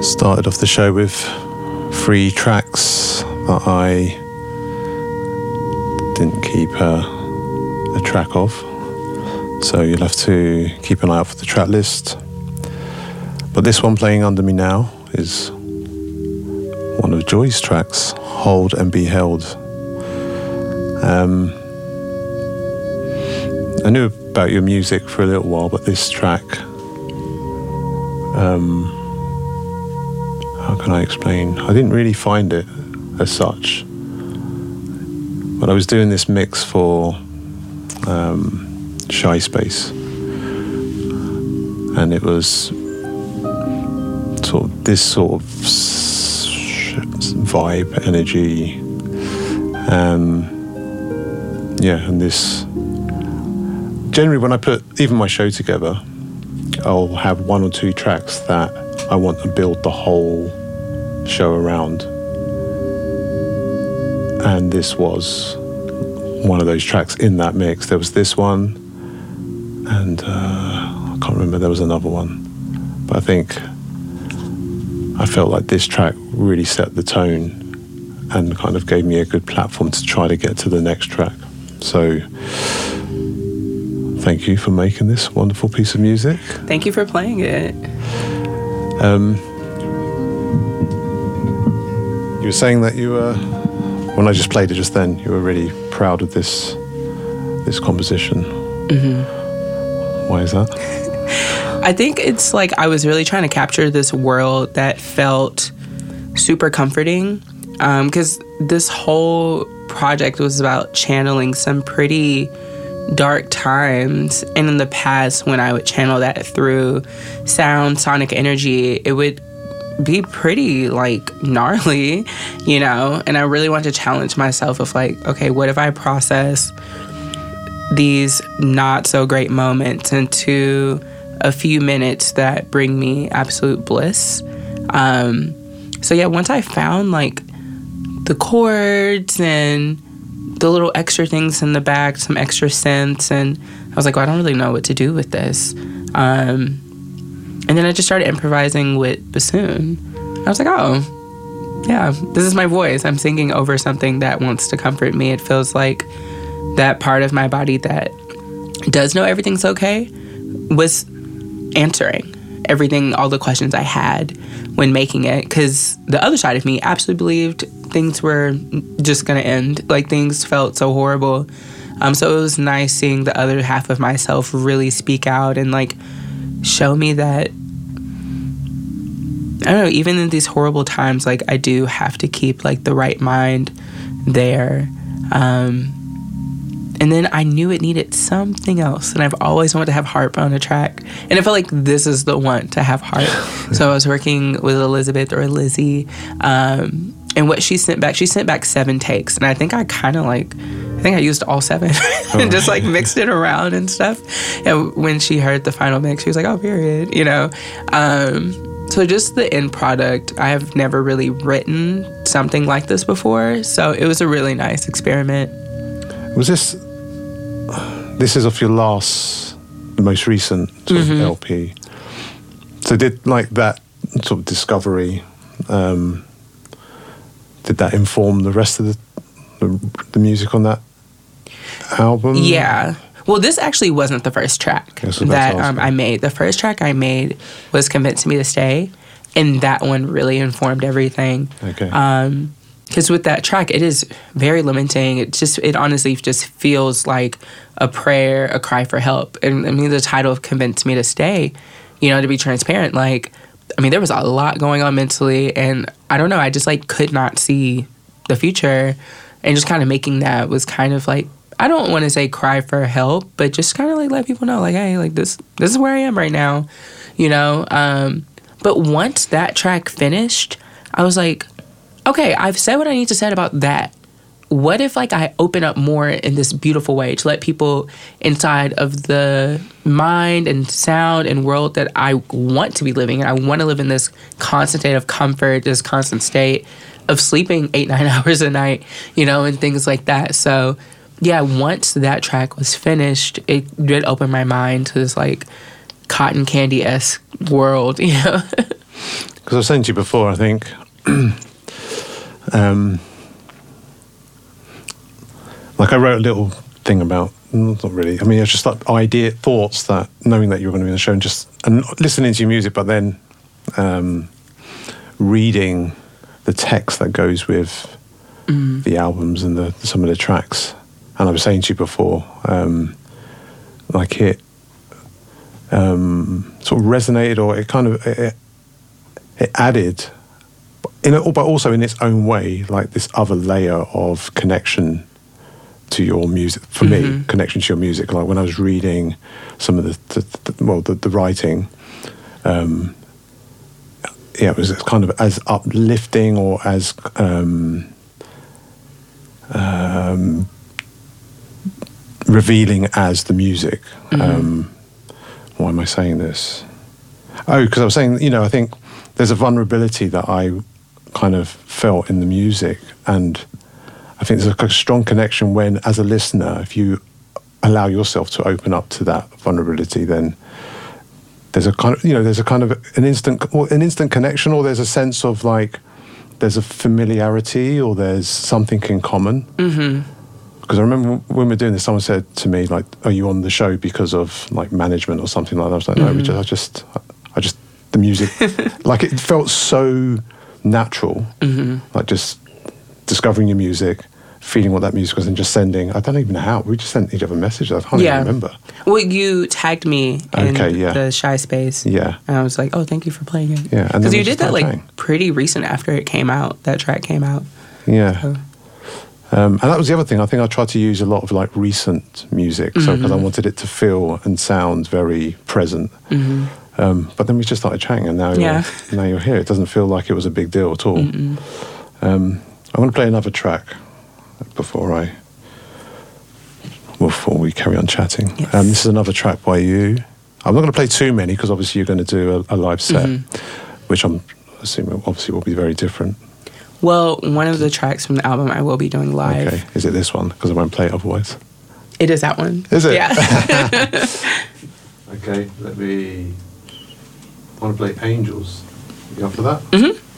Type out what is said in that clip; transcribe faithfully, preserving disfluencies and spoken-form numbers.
Started off the show with three tracks that I didn't keep a, a track of, so you'll have to keep an eye out for the track list. But this one playing under me now is one of Joy's tracks, Hold and Be Held. Um, I knew about your music for a little while, but this track, um, how can I explain? I didn't really find it as such. But I was doing this mix for um, Shy Space, and it was sort of this sort of vibe, energy, um, yeah, and this. Generally, when I put even my show together, I'll have one or two tracks that I want to build the whole show around. And this was one of those tracks in that mix. There was this one, and uh, I can't remember, there was another one. But I think I felt like this track really set the tone and kind of gave me a good platform to try to get to the next track. So thank you for making this wonderful piece of music. Thank you for playing it. Um, you were saying that you were, when I just played it just then, you were really proud of this this composition. Mm-hmm. Why is that? I think it's like I was really trying to capture this world that felt super comforting, because um, this whole project was about channeling some pretty dark times. And in the past, when I would channel that through sound, sonic energy, it would be pretty like gnarly, you know? And I really want to challenge myself of like, okay, what if I process these not so great moments into a few minutes that bring me absolute bliss? Um, so yeah, once I found like the chords and the little extra things in the back, some extra synths, and I was like, well, I don't really know what to do with this. Um, and then I just started improvising with bassoon. I was like, oh, yeah, this is my voice. I'm singing over something that wants to comfort me. It feels like that part of my body that does know everything's okay was answering everything, all the questions I had when making it, because the other side of me absolutely believed things were just gonna end. Like, things felt so horrible. Um, so it was nice seeing the other half of myself really speak out and like show me that, I don't know, even in these horrible times, like I do have to keep like the right mind there. Um, and then I knew it needed something else, and I've always wanted to have harp on a track, and I felt like this is the one to have harp. So I was working with Elizabeth or Lizzie, um, and what she sent back, she sent back seven takes, and I think I kind of like, I think I used all seven and just like mixed it around and stuff. And when she heard the final mix, she was like, oh, period, you know? Um, so just the end product, I have never really written something like this before, so it was a really nice experiment. Was this, this is off your last, the most recent sort mm-hmm. of L P. So did like that sort of discovery, um, did that inform the rest of the, the the music on that album? Yeah. Well, this actually wasn't the first track that um, I made. The first track I made was Convincing Me to Stay, and that one really informed everything. Okay. Um, because with that track, it is very limiting. It just, it honestly just feels like a prayer, a cry for help. And I mean, the title of Convince Me to Stay, you know, to be transparent, like, I mean, there was a lot going on mentally, and I don't know, I just like could not see the future, and just kind of making that was kind of like, I don't want to say cry for help, but just kind of like let people know, like, hey, like this, this is where I am right now, you know? Um, but once that track finished, I was like, okay, I've said what I need to say about that. What if like I open up more in this beautiful way to let people inside of the mind and sound and world that I want to be living in? I want to live in this constant state of comfort, this constant state of sleeping eight, nine hours a night, you know, and things like that. So yeah, once that track was finished, it did open my mind to this like cotton candy-esque world, you know? because I was saying to you before, I think, um, like I wrote a little thing about, not really, I mean, it's just like idea, thoughts that, knowing that you're going to be on the show and just, and listening to your music, but then um, reading the text that goes with mm. the albums and the some of the tracks. And I was saying to you before, um, like it um, sort of resonated, or it kind of, it, it added, in a, but also in its own way, like this other layer of connection to your music. For mm-hmm. me, connection to your music. Like when I was reading some of the, the, the well, the, the writing, um, yeah, it was kind of as uplifting or as um, um, revealing as the music. Mm-hmm. Um, why am I saying this? Oh, because I was saying, you know, I think there's a vulnerability that I kind of felt in the music, and I think there's a strong connection when, as a listener, if you allow yourself to open up to that vulnerability, then there's a kind of, you know, there's a kind of an instant, or an instant connection, or there's a sense of like, there's a familiarity, or there's something in common. Mm-hmm. Because I remember when we were doing this, someone said to me, like, "Are you on the show because of like management or something like that?" I was like, "No, mm-hmm. we just, I just, I just, the music, like it felt so natural, mm-hmm. like just discovering your music." Feeling what that music was and just sending, I don't even know how, we just sent each other messages, I can't yeah. even remember. Well, you tagged me in okay, yeah. the Shy Space. Yeah. And I was like, oh, thank you for playing it. Yeah. Because you did that like playing. pretty recent after it came out, that track came out. Yeah. So. Um, and that was the other thing, I think I tried to use a lot of like recent music, mm-hmm. so because I wanted it to feel and sound very present. Mm-hmm. Um, but then we just started chatting, and now, yeah. you're, now you're here. It doesn't feel like it was a big deal at all. Um, I'm going to play another track before I before we carry on chatting. Yes. Um, this is another track by you. I'm not going to play too many because obviously you're going to do a, a live set, mm-hmm. which I'm assuming obviously will be very different. Well, one of the tracks from the album I will be doing live. Okay, is it this one? Because I won't play it otherwise. It is that one. Is it? Yeah. Okay, let me. I want to play Angels. You up for that? Mm-hmm.